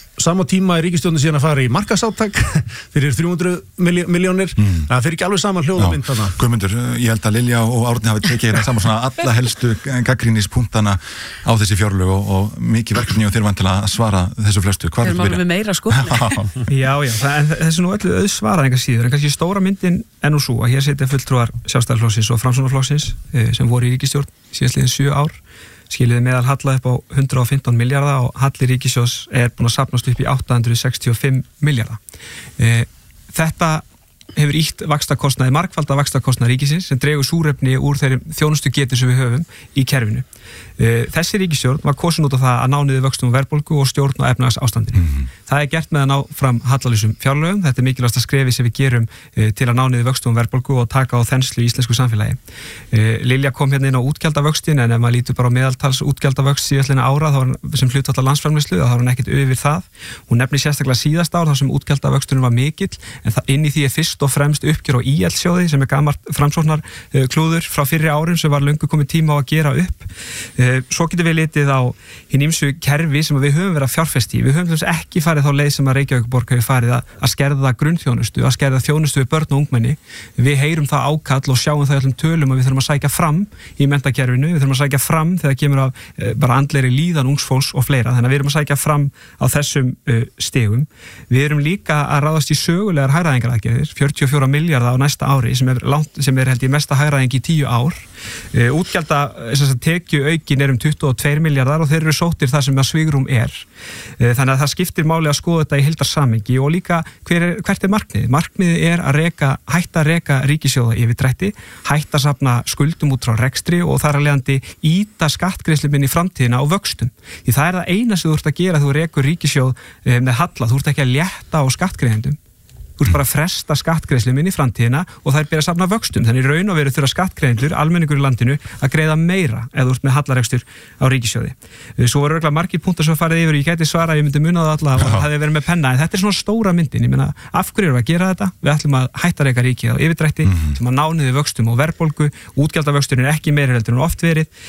sama tíma er ríkisstjórnin síðan að fara í markaðsátak fyrir þrjú hundruð miljónir. Mm. Það fyrir ekki alveg saman hljóðamynd þarna. Guðmundur, ég held að Lilja og Árni hafi tekið hérna saman svona alla helstu gagnrýnispunktana á þessi fjárlög og, og mikið verkefni og þeir vann til að svara þessu flestu. Hvað er það byrja? Með meira sko. Já, já, það er nú öllu auðsvara enga síður, en kannski stóra myndin er nú svo að hér sitja fulltrúar Sjálfstæðisflokksins og Framsóknarflokksins sem voru í ríkisstjórn síðastliðin sjö ár. Skiliði meðal halla upp á hundrað og fimmtán milljarða og halli ríkissjóðs er búin að safnast upp í átta hundruð sextíu og fimm milljarða. E, þetta hefur ýtt vaxtakostnaði, margfalda vaxtakostnaði ríkisins sem dregur súrefni úr þeirri þjónustu getu sem við höfum í kerfinu. E, þessi ríkisstjórn var kosin út á það að ná niður vöxtum og verðbólgu og stjórn og efnahagsástandinu. Mm-hmm. Það er gert með að ná fram hallalausum fjárlögum. Þetta er mikilvægasta skrefi sem við gerum e, til að ná niður vöxtum og verðbólgu og taka á þenslu í íslensku samfélagi. E, Lilja kom hérna inn á útgjaldavöxtin, en ef maður lítur bara á meðaltals útgjaldavöxt síðastliðna ára þá var sem hlutfall af landsframleiðslu, þá var hún ekkert yfir það. Hún nefnir sérstaklega síðasta ár þar sem útgjaldavöxturinn var mikill, en það, inn í því er fyrst og fremst uppgjör á í el-sjóði sem er gamalt framsóknar uh, klúður frá fyrri árum sem var löngu komið tíma á að gera upp. Uh, svo getur við litið á hinn ýmsu kerfi sem við höfum verið að fjárfesta í. Við höfum þess ekki farið þá leið sem að Reykjavíkurborg hefur farið að, að skerða grunnþjónustu, að skerða þjónustu við börn og ungmenni. Við heyrum það ákall og sjáum það öllum tölum að við þurfum að sækja fram í menntakerfinu, við þurfum að sækja fram þegar kemur af uh, bara andlegri líðan ungs fólks og fleira. Þannig að við erum að sækja fram á þessum uh, stigum. Við erum líka að ráðast í sögulegar hagræðingaraðgerðir, fjörutíu og fjóra milljarða á næsta ári sem er, langt, sem er held ég mesta hagræðing í tíu ár. Uh, útgjalda tekju aukin er um tuttugu og tveir milljarðar og þeir eru sóttir þar sem að svigrúm er. Uh, þannig að það skiptir máli að skoða þetta í heildarsamhengi og líka hver er, hvert er markmiðið? Markmiðið er að reka, hætta að reka ríkissjóða yfirdrætti, hætta að safna skuldum út frá rekstri og þar að leiðandi ýta skattgreiðslum inn í framtíðina á vöxtum. Því það er það eina sem þú ert að gera þú rekur ríkissjóð uh, með halla, þú ert ekki að létta á skattgreiðendum. Þú ert bara að fresta skattgreiðslum inn í framtíðina og það er byrjað að safna vöxtum. Þannig raun og veru þurfa skattgreiðendur, almenningur í landinu, að greiða meira ef þú ert með hallarekstur á ríkissjóði. Svo voru örugglega margir punktar sem farið yfir, ég gæti svara, ég myndi muna það alla og það hefði verið með penna, en þetta er svona stóra myndin. Ég meina, af hverju erum við að gera þetta? Við ætlum að hætta reka ríkið á yfirdrætti, mm-hmm. sem að ná niður vöxtum og verðbólgu, útgjaldavöxturinn er ekki meiri heldur en oft verið.